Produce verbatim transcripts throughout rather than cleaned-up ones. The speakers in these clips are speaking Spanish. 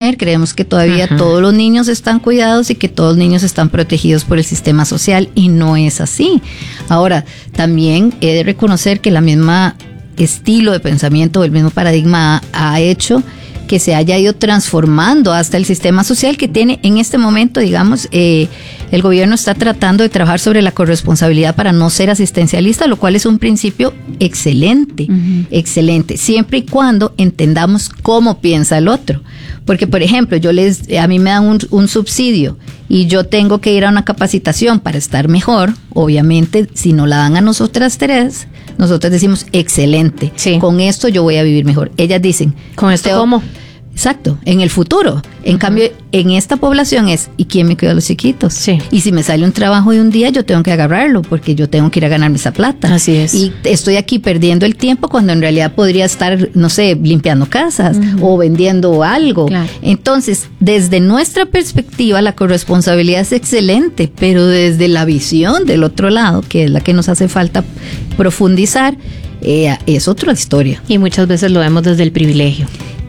tener, creemos que todavía uh-huh. todos los niños están cuidados y que todos los niños están protegidos por el sistema social, y no es así. Ahora, también he de reconocer que la misma estilo de pensamiento, el mismo paradigma ha, ha hecho que se haya ido transformando hasta el sistema social que tiene en este momento, digamos, eh, el gobierno está tratando de trabajar sobre la corresponsabilidad para no ser asistencialista, lo cual es un principio excelente, uh-huh. excelente, siempre y cuando entendamos cómo piensa el otro. Porque, por ejemplo, yo les, a mí me dan un, un subsidio y yo tengo que ir a una capacitación para estar mejor. Obviamente, si no la dan a nosotras tres, nosotros decimos, excelente, sí. con esto yo voy a vivir mejor. Ellas dicen, ¿con esto cómo? Exacto, en el futuro. En uh-huh. cambio, en esta población es, ¿y quién me cuida a los chiquitos? Sí. Y si me sale un trabajo de un día, yo tengo que agarrarlo, porque yo tengo que ir a ganarme esa plata. Así es. Y estoy aquí perdiendo el tiempo cuando en realidad podría estar, no sé, limpiando casas uh-huh. o vendiendo algo. Claro. Entonces, desde nuestra perspectiva, la corresponsabilidad es excelente, pero desde la visión del otro lado, que es la que nos hace falta profundizar, eh, es otra historia. Y muchas veces lo vemos desde el privilegio.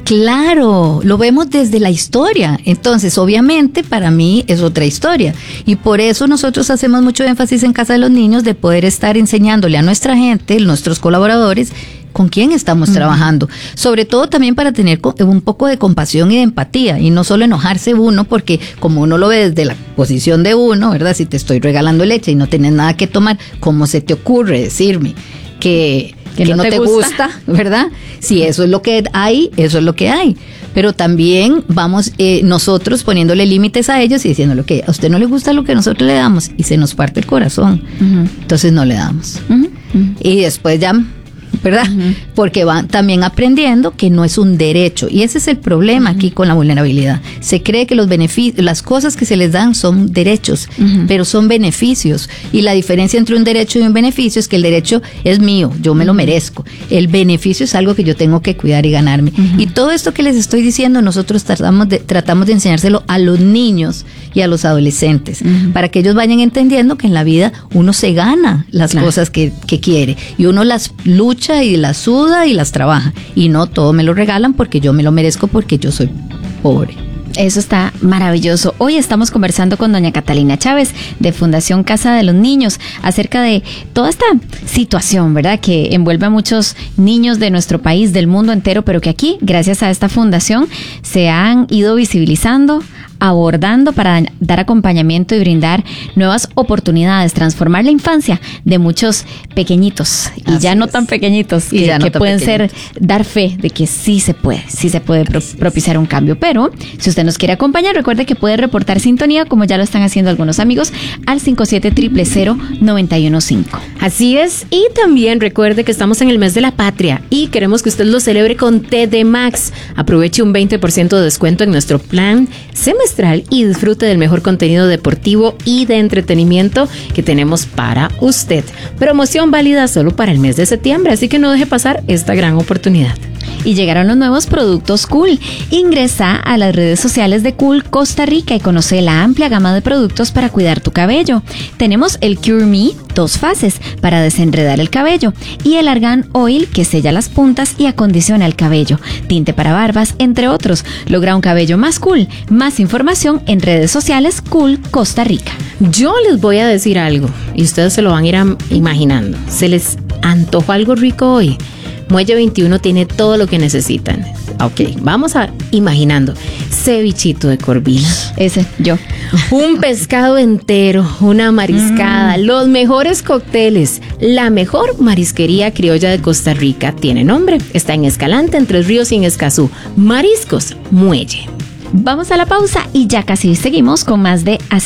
Claro, lo vemos desde la historia. Entonces, obviamente, para mí es otra historia. Y por eso nosotros hacemos mucho énfasis en Casa de los Niños de poder estar enseñándole a nuestra gente, nuestros colaboradores, con quién estamos uh-huh. trabajando. Sobre todo también para tener un poco de compasión y de empatía y no solo enojarse uno, porque como uno lo ve desde la posición de uno, ¿verdad? Si te estoy regalando leche y no tienes nada que tomar, ¿cómo se te ocurre decirme que... que, que no, no te, te gusta. gusta, ¿verdad? Si eso es lo que hay, eso es lo que hay. Pero también vamos eh, nosotros poniéndole límites a ellos y diciéndole que a usted no le gusta lo que nosotros le damos y se nos parte el corazón. Uh-huh. Entonces no le damos. Uh-huh. Uh-huh. Y después ya... ¿verdad? Uh-huh. Porque van también aprendiendo que no es un derecho, y ese es el problema uh-huh. aquí con la vulnerabilidad. Se cree que los beneficios, las cosas que se les dan son derechos, uh-huh. pero son beneficios, y la diferencia entre un derecho y un beneficio es que el derecho es mío, yo me uh-huh. lo merezco, el beneficio es algo que yo tengo que cuidar y ganarme, uh-huh. y todo esto que les estoy diciendo nosotros tratamos de, tratamos de enseñárselo a los niños y a los adolescentes, uh-huh. para que ellos vayan entendiendo que en la vida uno se gana las claro. cosas que, que quiere, y uno las lucha y las suda y las trabaja, y no todo me lo regalan porque yo me lo merezco, porque yo soy pobre. Eso está maravilloso. Hoy estamos conversando con doña Catalina Chávez de Fundación Casa de los Niños acerca de toda esta situación, ¿verdad?, que envuelve a muchos niños de nuestro país, del mundo entero, pero que aquí, gracias a esta fundación, se han ido visibilizando, abordando para dar acompañamiento y brindar nuevas oportunidades, transformar la infancia de muchos pequeñitos y Así ya es. no tan pequeñitos, y que, no que tan pueden pequeñitos. ser, dar fe de que sí se puede, sí se puede pro, propiciar un cambio. Pero si usted nos quiere acompañar, recuerde que puede reportar sintonía, como ya lo están haciendo algunos amigos, al cinco siete cero cero cero nueve uno cinco. Así es, y también recuerde que estamos en el mes de la patria y queremos que usted lo celebre con T D Max. Aproveche un veinte por ciento de descuento en nuestro plan semestral y disfrute del mejor contenido deportivo y de entretenimiento que tenemos para usted. Promoción válida solo para el mes de septiembre, así que no deje pasar esta gran oportunidad. Y llegaron los nuevos productos Cool. Ingresa a las redes sociales de Cool Costa Rica y conoce la amplia gama de productos para cuidar tu cabello. Tenemos el Cure Me, dos fases para desenredar el cabello, y el Argan Oil, que sella las puntas y acondiciona el cabello, tinte para barbas, entre otros. Logra un cabello más cool. Más información en redes sociales Cool Costa Rica. Yo les voy a decir algo y ustedes se lo van a ir a, imaginando. ¿Se les antojó algo rico hoy? Muelle veintiuno tiene todo lo que necesitan. Ok, vamos a imaginando. Cevichito de corvina. Ese, yo. Un pescado entero, una mariscada, mm. los mejores cócteles. La mejor marisquería criolla de Costa Rica tiene nombre. Está en Escalante, en Tres Ríos y en Escazú. Mariscos Muelle. Vamos a la pausa y ya casi seguimos con más de Así